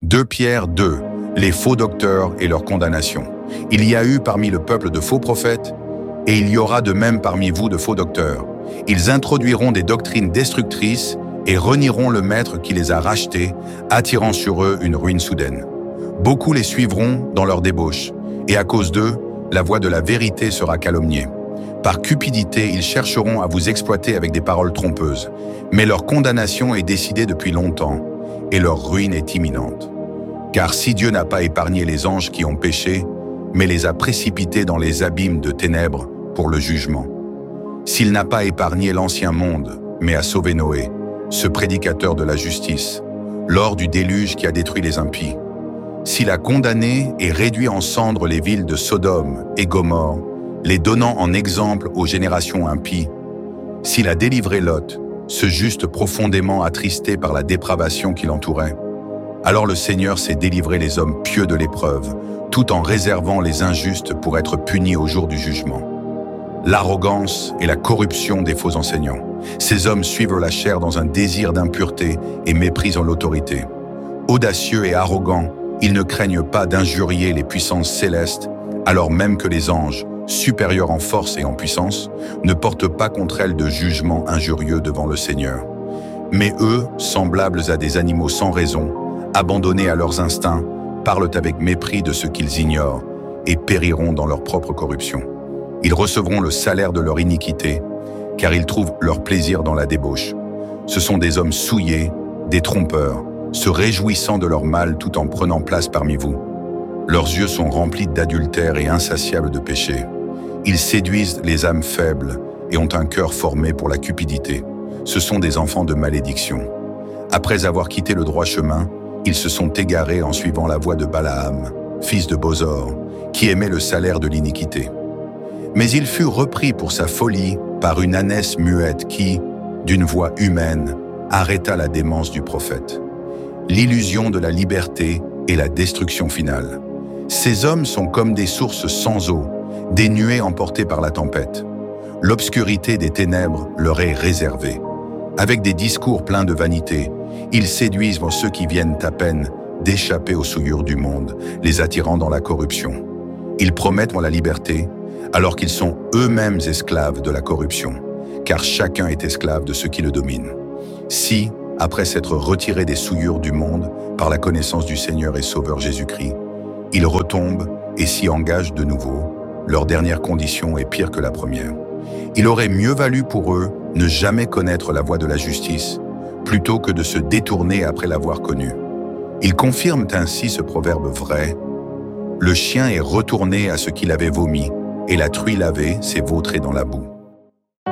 2 Pierre 2, les faux docteurs et leur condamnation. Il y a eu parmi le peuple de faux prophètes, et il y aura de même parmi vous de faux docteurs. Ils introduiront des doctrines destructrices et renieront le maître qui les a rachetés, attirant sur eux une ruine soudaine. Beaucoup les suivront dans leur débauche, et à cause d'eux, la voie de la vérité sera calomniée. Par cupidité, ils chercheront à vous exploiter avec des paroles trompeuses, mais leur condamnation est décidée depuis longtemps, et leur ruine est imminente. Car si Dieu n'a pas épargné les anges qui ont péché, mais les a précipités dans les abîmes de ténèbres pour le jugement, s'il n'a pas épargné l'ancien monde, mais a sauvé Noé, ce prédicateur de la justice, lors du déluge qui a détruit les impies, s'il a condamné et réduit en cendres les villes de Sodome et Gomorrhe, les donnant en exemple aux générations impies, s'il a délivré Lot, ce juste profondément attristé par la dépravation qui l'entourait, alors le Seigneur sait délivrer les hommes pieux de l'épreuve, tout en réservant les injustes pour être punis au jour du jugement. L'arrogance et la corruption des faux enseignants. Ces hommes suivent la chair dans un désir d'impureté et méprisent l'autorité. Audacieux et arrogants, ils ne craignent pas d'injurier les puissances célestes, alors même que les anges, supérieurs en force et en puissance, ne portent pas contre elles de jugement injurieux devant le Seigneur. Mais eux, semblables à des animaux sans raison, abandonnés à leurs instincts, parlent avec mépris de ce qu'ils ignorent et périront dans leur propre corruption. Ils recevront le salaire de leur iniquité, car ils trouvent leur plaisir dans la débauche. Ce sont des hommes souillés, des trompeurs, se réjouissant de leur mal tout en prenant place parmi vous. Leurs yeux sont remplis d'adultère et insatiables de péché. Ils séduisent les âmes faibles et ont un cœur formé pour la cupidité. Ce sont des enfants de malédiction. Après avoir quitté le droit chemin, ils se sont égarés en suivant la voie de Balaam, fils de Bosor, qui aimait le salaire de l'iniquité. Mais il fut repris pour sa folie par une ânesse muette qui, d'une voix humaine, arrêta la démence du prophète. L'illusion de la liberté et la destruction finale. Ces hommes sont comme des sources sans eau, des nuées emportées par la tempête. L'obscurité des ténèbres leur est réservée. Avec des discours pleins de vanité, ils séduisent ceux qui viennent à peine d'échapper aux souillures du monde, les attirant dans la corruption. Ils promettent la liberté, alors qu'ils sont eux-mêmes esclaves de la corruption, car chacun est esclave de ceux qui le dominent. Si, après s'être retirés des souillures du monde par la connaissance du Seigneur et Sauveur Jésus-Christ, ils retombent et s'y engagent de nouveau, leur dernière condition est pire que la première. Il aurait mieux valu pour eux ne jamais connaître la voie de la justice, plutôt que de se détourner après l'avoir connue. Ils confirment ainsi ce proverbe vrai: le chien est retourné à ce qu'il avait vomi, et la truie lavée s'est vautrée dans la boue.